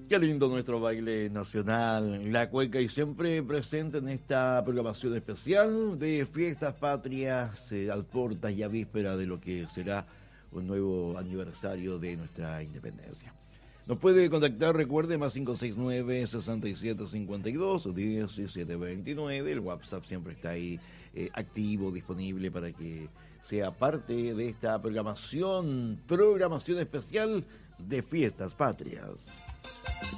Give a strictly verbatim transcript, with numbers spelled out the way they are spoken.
Qué lindo nuestro baile nacional, la cueca, y siempre presente en esta programación especial de Fiestas Patrias, eh, al portas y a víspera de lo que será un nuevo aniversario de nuestra independencia. Nos puede contactar, recuerde, más cinco seis nueve, seis siete cinco dos, diecisiete veintinueve. El WhatsApp siempre está ahí eh, activo, disponible para que sea parte de esta programación, programación especial de Fiestas Patrias.